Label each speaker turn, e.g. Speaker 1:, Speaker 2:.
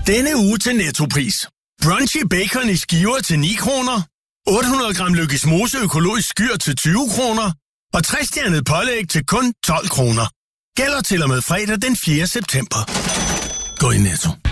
Speaker 1: Denne uge til Nettopris. Brunchy bacon i skiver til 9 kroner. 800 gram Lykkes Mose økologisk skyr til 20 kroner. Og 60-stjernet pålæg til kun 12 kroner. Gælder til og med fredag den 4. september. Gå i Netto.